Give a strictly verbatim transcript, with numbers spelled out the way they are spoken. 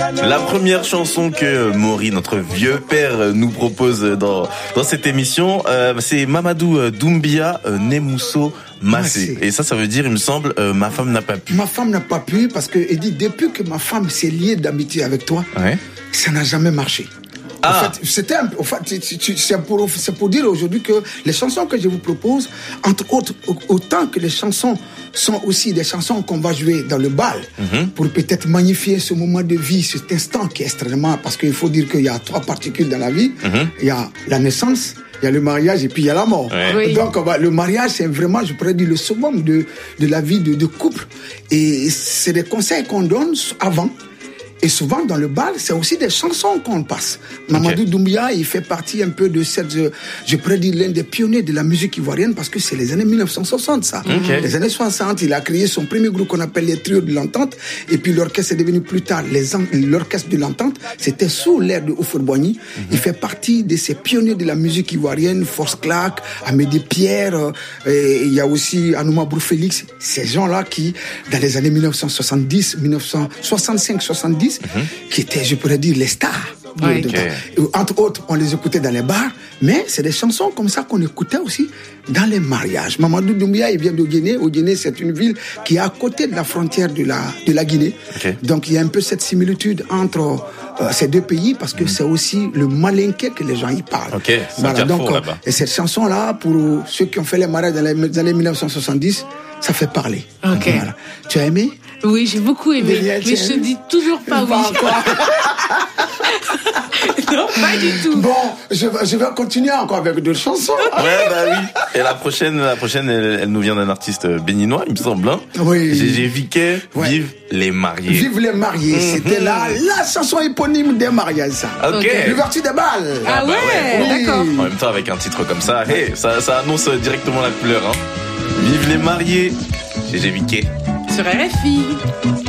La première chanson que Maury, notre vieux père, nous propose dans dans cette émission, euh, c'est Mamadou Doumbia euh, Nemousso Massé. Et ça, ça veut dire, il me semble, euh, ma femme n'a pas pu. Ma femme n'a pas pu parce que elle dit depuis que ma femme s'est liée d'amitié avec toi, ouais. ça n'a jamais marché. Ah. En fait, c'était un, en fait, c'est pour, c'est pour dire aujourd'hui que les chansons que je vous propose, entre autres, autant que les chansons sont aussi des chansons qu'on va jouer dans le bal, mm-hmm. pour peut-être magnifier ce moment de vie, cet instant qui est extrêmement, parce qu'il faut dire qu'il y a trois particules dans la vie. Mm-hmm. Il y a la naissance, il y a le mariage et puis il y a la mort. Ouais. Oui. Donc, on va, le mariage, c'est vraiment, je pourrais dire, le summum de, de la vie de, de couple. Et c'est des conseils qu'on donne avant. Et souvent, dans le bal, c'est aussi des chansons qu'on passe. Okay. Mamadou Doumbia, il fait partie un peu de cette, je, je pourrais dire, l'un des pionniers de la musique ivoirienne parce que c'est les années mille neuf cent soixante, ça. Okay. Les années soixante, il a créé son premier groupe qu'on appelle les Trios de l'Entente. Et puis l'orchestre est devenu plus tard les, l'orchestre de l'Entente. C'était sous l'ère de Houphouët-Boigny. Mm-hmm. Il fait partie de ces pionniers de la musique ivoirienne, Force Clark, Amédée Pierre, euh, et il y a aussi Anouma Brou Félix. Ces gens-là qui, dans les années mille neuf cent soixante-dix, mille neuf cent soixante-cinq soixante-dix, Mm-hmm. qui étaient, je pourrais dire, les stars. Oui, okay. Entre autres, on les écoutait dans les bars, mais c'est des chansons comme ça qu'on écoutait aussi dans les mariages. Mamadou Doumbia, il vient de Guinée. Au Guinée, c'est une ville qui est à côté de la frontière de la, de la Guinée. Okay. Donc, il y a un peu cette similitude entre euh, ces deux pays parce que mm. c'est aussi le malinké que les gens y parlent. Okay. Voilà, donc, euh, et cette chanson-là, pour ceux qui ont fait les mariages dans les années mille neuf cent soixante-dix, ça fait parler. Okay. Voilà. Tu as aimé? Oui, j'ai beaucoup aimé, mais, mais je te dis toujours pas oui. Non, pas du tout. Bon, je, je vais continuer encore avec d'autres chansons. Ouais, bah oui. Et la prochaine, la prochaine, elle, elle nous vient d'un artiste béninois, il me semble. Hein. Oui. Gégé Viquet, ouais. Vive les mariés. Vive les mariés. Mm-hmm. C'était la, la chanson éponyme des mariages, ça. Ok. L'ouverture des balles. Ah, ah ouais, bah ouais. Oui. D'accord. En même temps, avec un titre comme ça, hey, ça, ça annonce directement la couleur. Hein. Vive les mariés. Gégé Viquet. Sur R F I.